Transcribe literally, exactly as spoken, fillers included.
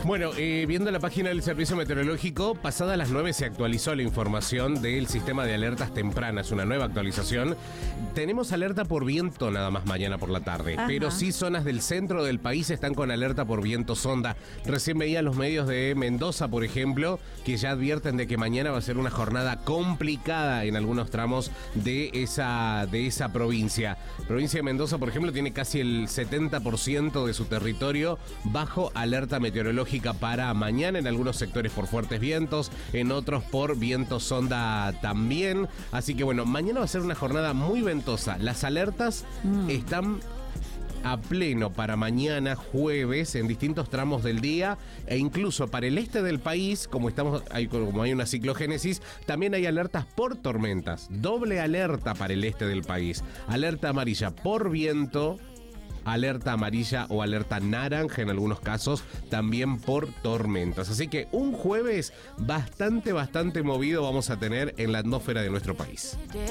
Bueno, eh, viendo la página del Servicio Meteorológico, pasadas las nueve se actualizó la información del sistema de alertas tempranas, una nueva actualización. Tenemos alerta por viento nada más mañana por la tarde, Ajá. pero sí zonas del centro del país están con alerta por viento sonda. Recién veía los medios de Mendoza, por ejemplo, que ya advierten de que mañana va a ser una jornada complicada en algunos tramos de esa, de esa provincia. Provincia de Mendoza, por ejemplo, tiene casi el setenta por ciento de su territorio bajo alerta meteorológica para mañana, en algunos sectores por fuertes vientos, en otros por viento sonda también. Así que bueno, mañana va a ser una jornada muy ventosa. Las alertas mm. están a pleno para mañana jueves en distintos tramos del día, e incluso para el este del país, como estamos, hay, como hay una ciclogénesis, también hay alertas por tormentas. Doble alerta para el este del país. Alerta amarilla por viento, alerta amarilla o alerta naranja en algunos casos, también por tormentas. Así que un jueves bastante, bastante movido vamos a tener en la atmósfera de nuestro país.